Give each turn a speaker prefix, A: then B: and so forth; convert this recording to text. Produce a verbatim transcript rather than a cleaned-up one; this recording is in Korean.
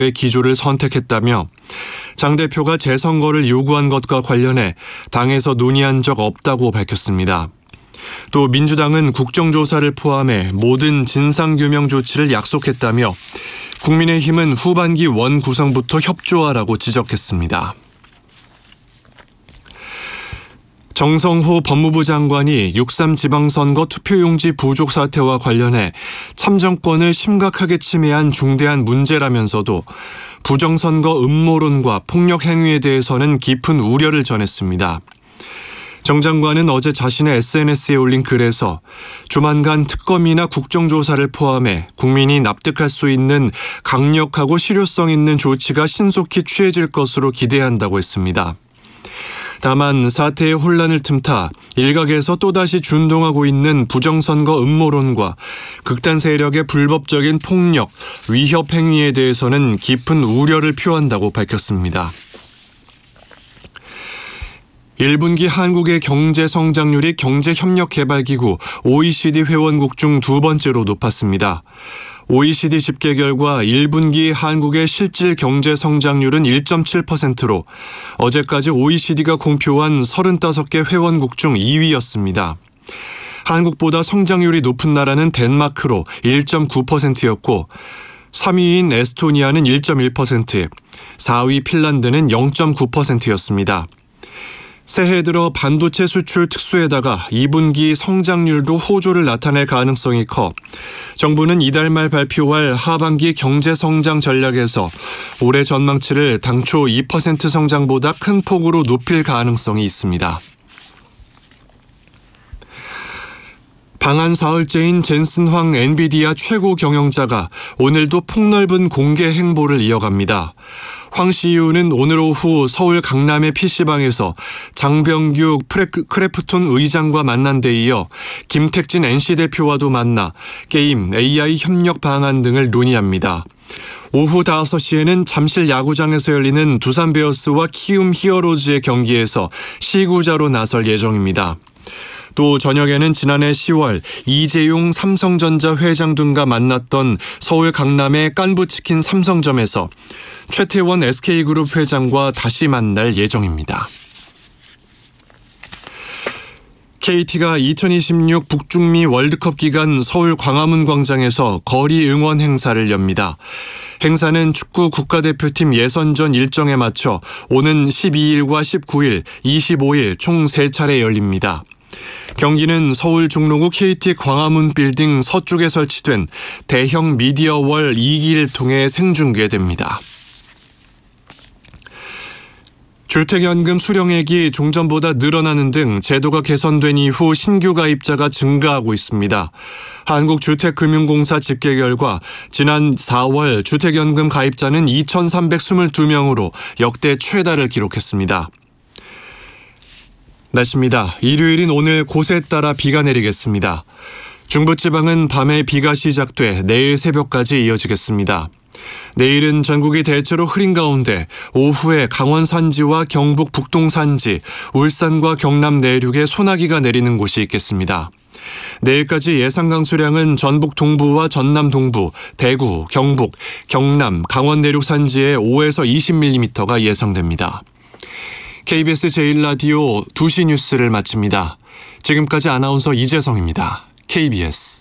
A: 기조를 선택했다며 장 대표가 재선거를 요구한 것과 관련해 당에서 논의한 적 없다고 밝혔습니다. 또 민주당은 국정조사를 포함해 모든 진상규명 조치를 약속했다며 국민의힘은 후반기 원 구성부터 협조하라고 지적했습니다. 정성호 법무부 장관이 육삼 지방선거 투표용지 부족 사태와 관련해 참정권을 심각하게 침해한 중대한 문제라면서도 부정선거 음모론과 폭력 행위에 대해서는 깊은 우려를 전했습니다. 정 장관은 어제 자신의 에스엔에스에 올린 글에서 조만간 특검이나 국정조사를 포함해 국민이 납득할 수 있는 강력하고 실효성 있는 조치가 신속히 취해질 것으로 기대한다고 했습니다. 다만 사태의 혼란을 틈타 일각에서 또다시 준동하고 있는 부정선거 음모론과 극단 세력의 불법적인 폭력, 위협 행위에 대해서는 깊은 우려를 표한다고 밝혔습니다. 일 분기 한국의 경제 성장률이 경제협력개발기구 오이시디 회원국 중 두 번째로 높았습니다. 오이시디 집계 결과 일 분기 한국의 실질 경제 성장률은 일 점 칠 퍼센트로 어제까지 오이시디가 공표한 서른다섯 개 회원국 중 이 위였습니다. 한국보다 성장률이 높은 나라는 덴마크로 일 점 구 퍼센트였고 삼 위인 에스토니아는 일 점 일 퍼센트, 사 위 핀란드는 영 점 구 퍼센트였습니다. 새해 들어 반도체 수출 특수에다가 이 분기 성장률도 호조를 나타낼 가능성이 커 정부는 이달 말 발표할 하반기 경제 성장 전략에서 올해 전망치를 당초 이 퍼센트 성장보다 큰 폭으로 높일 가능성이 있습니다. 방한 사흘째인 젠슨 황 엔비디아 최고 경영자가 오늘도 폭넓은 공개 행보를 이어갑니다. 황 씨이오는 오늘 오후 서울 강남의 피씨방에서 장병규 크래프톤 의장과 만난 데 이어 김택진 엔씨 대표와도 만나 게임, 에이아이 협력 방안 등을 논의합니다. 오후 다섯 시에는 잠실 야구장에서 열리는 두산 베어스와 키움 히어로즈의 경기에서 시구자로 나설 예정입니다. 또 저녁에는 지난해 시월 이재용 삼성전자 회장 등과 만났던 서울 강남의 깐부치킨 삼성점에서 최태원 에스케이그룹 회장과 다시 만날 예정입니다. 케이티가 이천이십육 북중미 월드컵 기간 서울 광화문 광장에서 거리 응원 행사를 엽니다. 행사는 축구 국가대표팀 예선전 일정에 맞춰 오는 십이 일과 십구 일, 이십오 일 총 세 차례 열립니다. 경기는 서울 종로구 케이티 광화문 빌딩 서쪽에 설치된 대형 미디어월 이 기를 통해 생중계됩니다. 주택연금 수령액이 종전보다 늘어나는 등 제도가 개선된 이후 신규 가입자가 증가하고 있습니다. 한국주택금융공사 집계 결과 지난 사월 주택연금 가입자는 이천삼백이십이 명으로 역대 최다를 기록했습니다. 날씨입니다. 일요일인 오늘 곳에 따라 비가 내리겠습니다. 중부지방은 밤에 비가 시작돼 내일 새벽까지 이어지겠습니다. 내일은 전국이 대체로 흐린 가운데 오후에 강원 산지와 경북 북동 산지, 울산과 경남 내륙에 소나기가 내리는 곳이 있겠습니다. 내일까지 예상 강수량은 전북 동부와 전남 동부, 대구, 경북, 경남, 강원 내륙 산지에 오에서 이십 밀리미터가 예상됩니다. 케이비에스 제일 라디오 두 시 뉴스를 마칩니다. 지금까지 아나운서 이재성입니다. 케이비에스